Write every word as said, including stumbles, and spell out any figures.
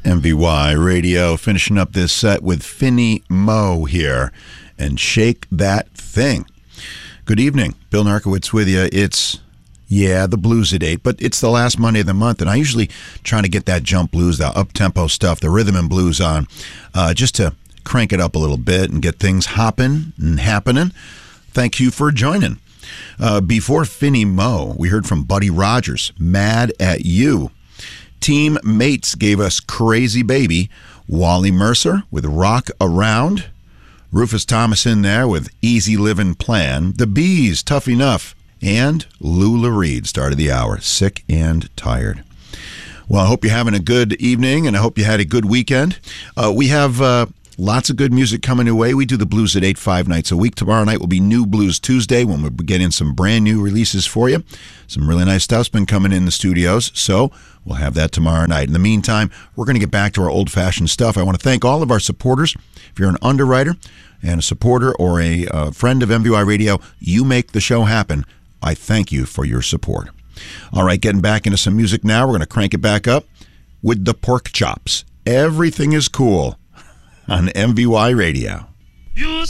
M V Y Radio, finishing up this set with Finny Moe here, and Shake That Thing. Good evening. Bill Narkowitz with you. It's, yeah, the blues at eight, but it's the last Monday of the month, and I usually try to get that jump blues, the up-tempo stuff, the rhythm and blues on, uh, just to crank it up a little bit and get things hopping and happening. Thank you for joining. Uh, before Finny Moe, we heard from Buddy Rogers, Mad at You. Team Mates gave us Crazy Baby, Wally Mercer with Rock Around, Rufus Thomas in there with Easy Living Plan, The Bees, Tough Enough, and Lula Reed started the hour, Sick and Tired. Well, I hope you're having a good evening, and I hope you had a good weekend. Uh, we have uh, lots of good music coming your way. We do the blues at eight, five nights a week. Tomorrow night will be New Blues Tuesday, when we'll be getting some brand new releases for you. Some really nice stuff's been coming in the studios, so we'll have that tomorrow night. In the meantime, we're going to get back to our old-fashioned stuff. I want to thank all of our supporters. If you're an underwriter and a supporter or a uh, friend of M V Y Radio, you make the show happen. I thank you for your support. All right, getting back into some music now. We're going to crank it back up with the Pork Chops. Everything is cool on M V Y Radio. You